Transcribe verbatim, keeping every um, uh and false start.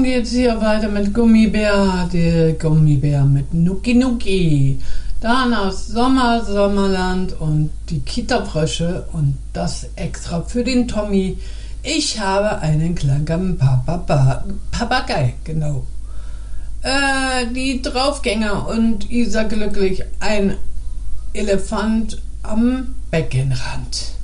geht's hier weiter mit Gummibär, der Gummibär mit Nuki Nuki. Dann aus Sommer, Sommerland und die Kita-Frösche und das extra für den Tommy. Ich habe einen kleinen Papapa, Papagei, genau. Äh, die Draufgänger und Isa glücklich, ein Elefant am Beckenrand.